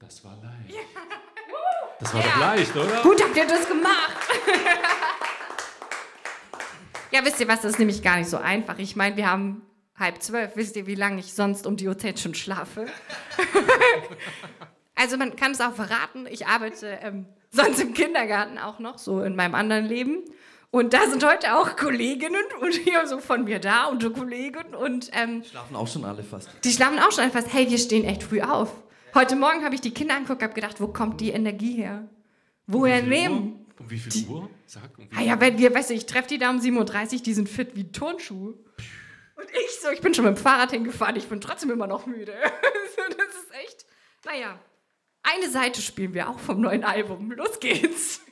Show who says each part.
Speaker 1: das war leicht. Das war doch leicht, oder?
Speaker 2: Gut, habt ihr das gemacht. Ja, wisst ihr was, das ist nämlich gar nicht so einfach. Ich meine, wir haben 11:30. Wisst ihr, wie lange ich sonst um die Uhrzeit schon schlafe? Also man kann es auch verraten, ich arbeite sonst im Kindergarten auch noch, so in meinem anderen Leben. Und da sind heute auch Kolleginnen und hier so von mir da und eine Kollegin. Und,
Speaker 3: Schlafen auch schon alle fast.
Speaker 2: die schlafen auch schon einfach. Hey, wir stehen echt früh auf. Heute Morgen habe ich die Kinder angeguckt, habe gedacht, wo kommt die Energie her? Woher nehmen?
Speaker 1: Um wie viel Uhr? Sag,
Speaker 2: Weißt du, ich treffe die da um 7:30 Uhr, die sind fit wie Turnschuhe. Und ich bin schon mit dem Fahrrad hingefahren, ich bin trotzdem immer noch müde. Das ist echt, naja. Eine Seite spielen wir auch vom neuen Album. Los geht's.